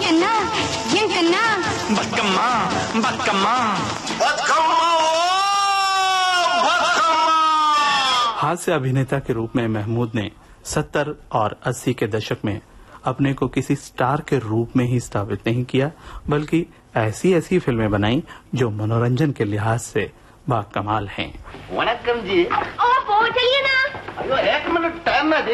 कन्ना ये कन्ना बकम्मा बकम्मा हास्य अभिनेता के रूप में महमूद ने 70 और 80 के दशक में अपने को किसी स्टार के रूप में ही स्थापित नहीं किया, बल्कि ऐसी ऐसी फिल्में बनाई जो मनोरंजन के लिहाज से बाकमाल हैं। वनक्कम जी। चलिए ना। अयो 1 मिनट टाइम ना दे।